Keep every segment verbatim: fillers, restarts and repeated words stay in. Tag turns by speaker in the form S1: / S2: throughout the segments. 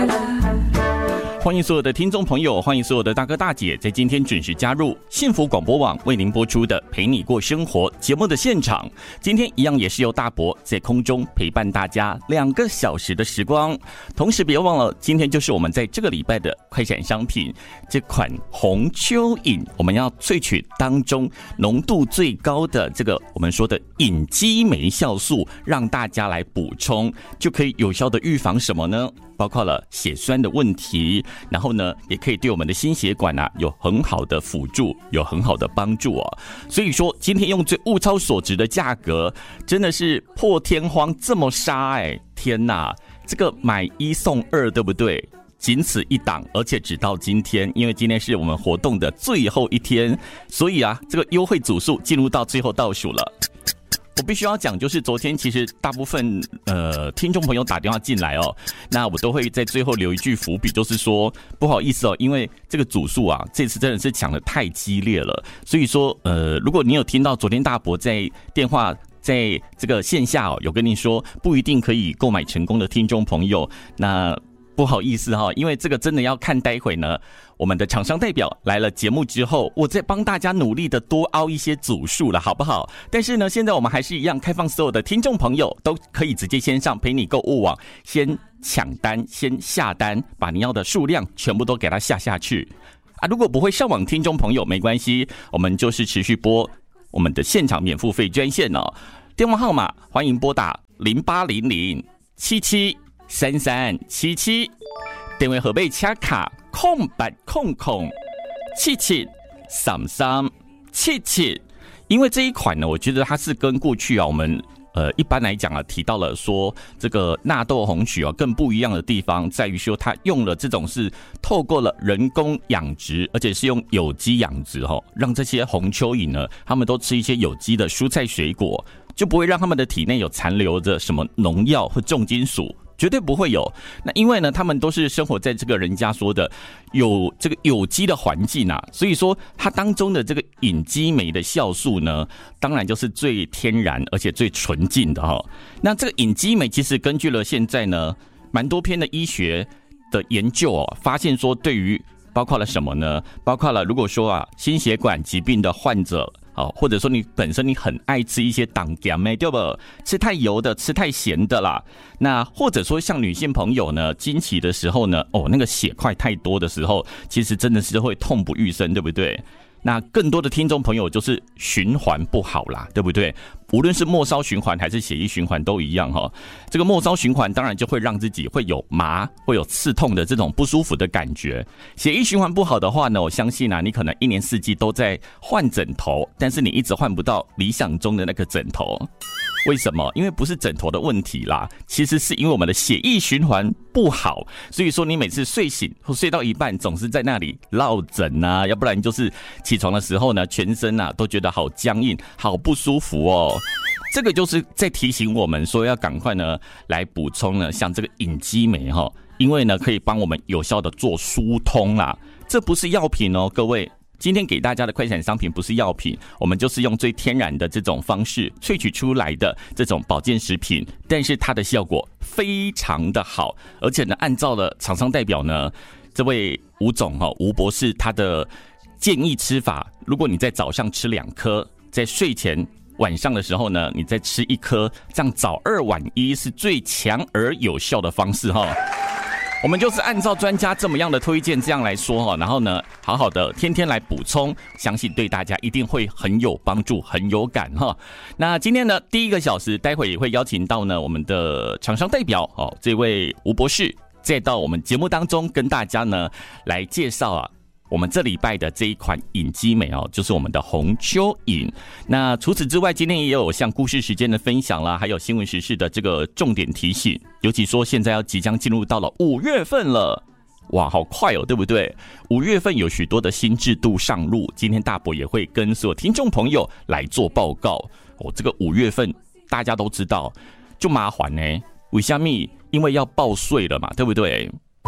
S1: 欢迎所有的听众朋友，欢迎所有的大哥大姐，在今天准时加入幸福广播网为您播出的陪你过生活节目的现场。今天一样也是由大伯在空中陪伴大家两个小时的时光，同时别忘了今天就是我们在这个礼拜的快闪商品，这款红蚯蚓我们要萃取当中浓度最高的这个我们说的隐肌酶酵素，让大家来补充，就可以有效的预防什么呢？包括了血栓的问题，然后呢也可以对我们的心血管啊有很好的辅助，有很好的帮助哦。所以说今天用最物超所值的价格，真的是破天荒这么杀哎！天哪，这个买一送二对不对？仅此一档，而且只到今天，因为今天是我们活动的最后一天，所以啊这个优惠组数进入到最后倒数了。我必须要讲，就是昨天其实大部分呃听众朋友打电话进来哦，那我都会在最后留一句伏笔，就是说不好意思哦，因为这个组数啊，这次真的是抢得太激烈了，所以说呃，如果你有听到昨天大伯在电话在这个线下哦有跟你说不一定可以购买成功的听众朋友，那不好意思哈、哦，因为这个真的要看待会呢，我们的厂商代表来了节目之后，我再帮大家努力的多凹一些组数了，好不好？但是呢，现在我们还是一样开放，所有的听众朋友都可以直接先上陪你购物网，先抢单，先下单，把你要的数量全部都给它下下去啊！如果不会上网，听众朋友没关系，我们就是持续播我们的现场免付费专线哦，电话号码欢迎拨打零八零零七七三三七七，电话号码车卡空八空空七七三三七七。因为这一款呢，我觉得它是跟过去啊，我们呃一般来讲啊提到了说这个纳豆红曲啊，更不一样的地方在于说，它用了这种是透过了人工养殖，而且是用有机养殖哈、哦，让这些红蚯蚓呢，他们都吃一些有机的蔬菜水果，就不会让他们的体内有残留着什么农药或重金属。绝对不会有。那因为呢，他们都是生活在这个人家说的有这个有机的环境啊，所以说它当中的这个隐肌酶的酵素呢，当然就是最天然而且最纯净的哈、哦。那这个隐肌酶其实根据了现在呢蛮多篇的医学的研究哦，发现说对于包括了什么呢？包括了如果说啊心血管疾病的患者。哦，或者说你本身你很爱吃一些糖咸的，对不？吃太油的，吃太咸的啦。那或者说像女性朋友呢，经期的时候呢，哦，那个血块太多的时候，其实真的是会痛不欲生，对不对？那更多的听众朋友就是循环不好啦，对不对？无论是末梢循环还是血液循环都一样哈、哦。这个末梢循环当然就会让自己会有麻、会有刺痛的这种不舒服的感觉。血液循环不好的话呢，我相信啊，你可能一年四季都在换枕头，但是你一直换不到理想中的那个枕头。为什么？因为不是枕头的问题啦，其实是因为我们的血液循环不好，所以说你每次睡醒或睡到一半，总是在那里落枕啊，要不然就是起床的时候呢，全身啊都觉得好僵硬、好不舒服哦。这个就是在提醒我们说，要赶快呢来补充呢，像这个隐肌酶哈，因为呢可以帮我们有效的做疏通啦。这不是药品哦，各位。今天给大家的快闪商品不是药品，我们就是用最天然的这种方式萃取出来的这种保健食品，但是它的效果非常的好，而且呢，按照了厂商代表呢，这位吴总哈吴博士他的建议吃法，如果你在早上吃两颗，在睡前晚上的时候呢，你再吃一颗，这样早二晚一是最强而有效的方式哈。我们就是按照专家这么样的推荐这样来说哈，然后呢，好好的天天来补充，相信对大家一定会很有帮助，很有感哈。那今天呢，第一个小时，待会也会邀请到呢我们的厂商代表哦，这位吴博士，再到我们节目当中跟大家呢来介绍啊。我们这礼拜的这一款隐肌酶哦，就是我们的红蚯蚓。那除此之外，今天也有像故事时间的分享啦，还有新闻时事的这个重点提醒。尤其说现在要即将进入到了五月份了，哇，好快哦，对不对？五月份有许多的新制度上路，今天大伯也会跟所有听众朋友来做报告。哦，这个五月份大家都知道就麻烦呢，为什么？因为要报税了嘛，对不对？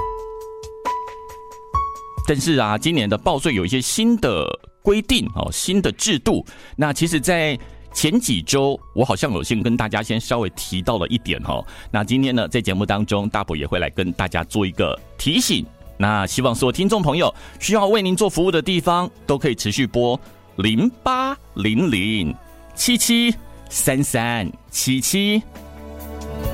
S1: 但是啊，今年的报税有一些新的规定哦，新的制度。那其实，在前几周我好像有先跟大家先稍微提到了一点哦，那今天呢在节目当中大伯也会来跟大家做一个提醒，那希望所有听众朋友需要为您做服务的地方都可以持续拨零八零零七七三三七七。